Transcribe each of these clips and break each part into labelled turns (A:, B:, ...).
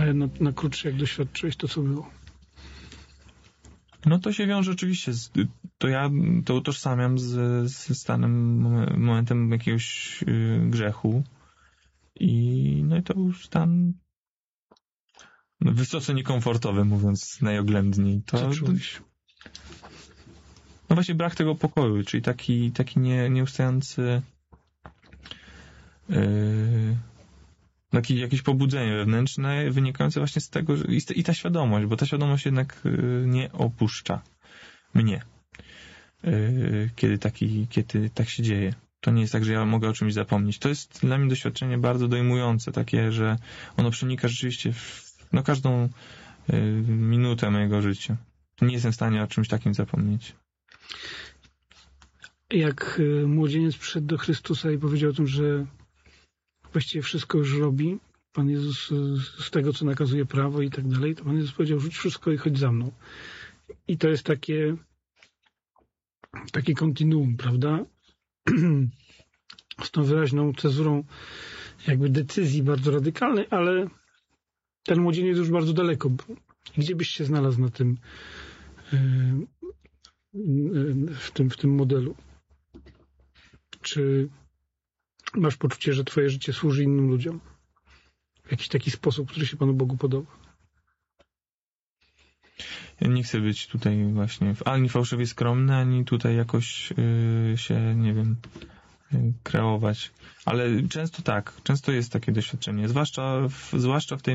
A: Ale na krótsze, jak doświadczyłeś, to co było?
B: No to się wiąże oczywiście ja to utożsamiam z stanem, momentem jakiegoś grzechu i to już stan wysoce niekomfortowy, mówiąc najoględniej.
A: Co czułeś?
B: No właśnie brak tego pokoju, czyli taki nieustający jakieś pobudzenie wewnętrzne wynikające właśnie z tego, że i ta świadomość, bo ta świadomość jednak nie opuszcza mnie, kiedy tak się dzieje. To nie jest tak, że ja mogę o czymś zapomnieć. To jest dla mnie doświadczenie bardzo dojmujące, takie, że ono przenika rzeczywiście w każdą minutę mojego życia. Nie jestem w stanie o czymś takim zapomnieć.
A: Jak młodzieniec przyszedł do Chrystusa i powiedział o tym, że właściwie wszystko już robi, Pan Jezus z tego, co nakazuje prawo i tak dalej, to Pan Jezus powiedział, rzuć wszystko i chodź za mną. I to jest takie kontinuum, prawda? Z tą wyraźną cezurą jakby decyzji bardzo radykalnej, ale ten młodzieniec już bardzo daleko był. Gdzie byś się znalazł na tym w tym modelu? Czy masz poczucie, że twoje życie służy innym ludziom? W jakiś taki sposób, który się Panu Bogu podoba?
B: Ja nie chcę być tutaj właśnie ani fałszywie skromny, ani tutaj jakoś się, nie wiem, kreować. Ale często jest takie doświadczenie. Zwłaszcza w tej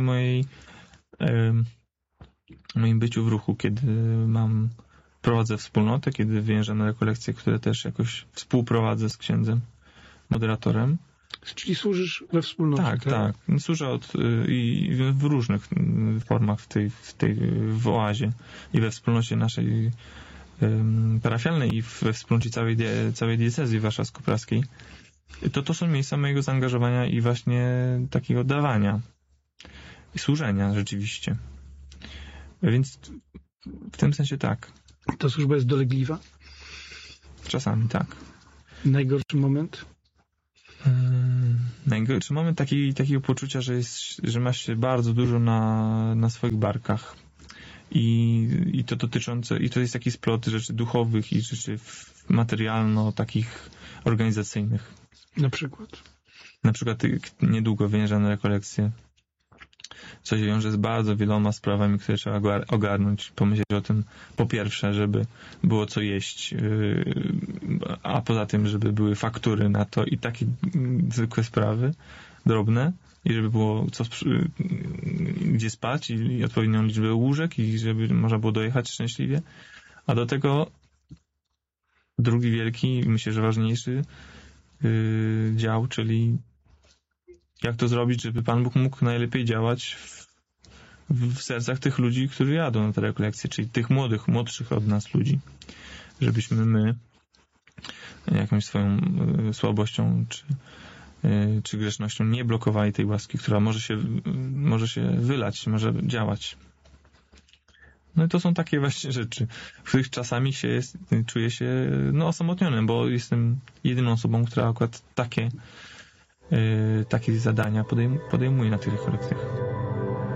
B: moim byciu w ruchu, kiedy prowadzę wspólnotę, kiedy wyjeżdżam na rekolekcje, które też jakoś współprowadzę z księdzem, moderatorem.
A: Czyli służysz we wspólnocie,
B: tak? Służę i w różnych formach w oazie i we wspólnocie naszej parafialnej i we wspólnocie całej diecezji warszawsko-praskiej. To są miejsca mojego zaangażowania i właśnie takiego dawania i służenia rzeczywiście. Więc w tym sensie tak.
A: Ta służba jest dolegliwa?
B: Czasami tak.
A: Najgorszy moment?
B: Najgorszy moment takiego poczucia, że masz się bardzo dużo na swoich barkach. I to dotyczące, i to jest taki splot rzeczy duchowych i rzeczy materialno takich organizacyjnych.
A: Na przykład?
B: Na przykład niedługo wyjeżdżam na rekolekcje, co się wiąże z bardzo wieloma sprawami, które trzeba ogarnąć, pomyśleć o tym, po pierwsze, żeby było co jeść, a poza tym, żeby były faktury na to i takie zwykłe sprawy, drobne, i żeby było gdzie spać i odpowiednią liczbę łóżek i żeby można było dojechać szczęśliwie. A do tego drugi wielki, myślę, że ważniejszy dział, czyli jak to zrobić, żeby Pan Bóg mógł najlepiej działać w sercach tych ludzi, którzy jadą na te rekolekcje, czyli tych młodszych od nas ludzi. Żebyśmy my jakąś swoją słabością czy grzesznością nie blokowali tej łaski, która może się wylać, może działać. No i to są takie właśnie rzeczy, w których czasami czuję się osamotniony, bo jestem jedyną osobą, która akurat takie zadania podejmuje na tych rekolekcjach.